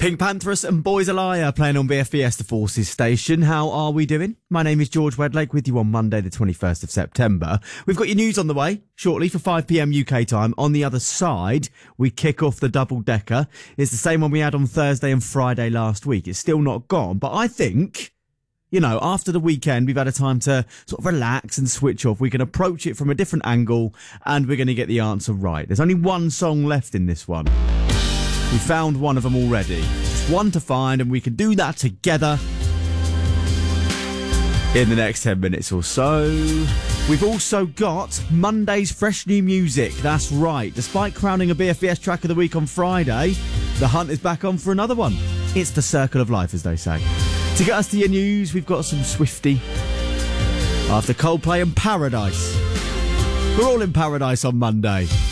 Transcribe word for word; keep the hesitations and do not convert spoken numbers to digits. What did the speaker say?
Pink Panthers and Boys a Liar playing on B F B S The Forces station. How are we doing? My name is George Wedlake with you on Monday the twenty-first of September. We've got your news on the way shortly for five p.m. U K time. On the other side, we kick off the double-decker. It's the same one we had on Thursday and Friday last week. It's still not gone, but I think, you know, after the weekend, we've had a time to sort of relax and switch off. We can approach it from a different angle and we're going to get the answer right. There's only one song left in this one. We found one of them already. Just one to find, and we can do that together in the next ten minutes or so. We've also got Monday's fresh new music. That's right. Despite crowning a B F B S track of the week on Friday, the hunt is back on for another one. It's the circle of life, as they say. To get us to your news, we've got some Swifty. After Coldplay and Paradise. We're all in paradise on Monday.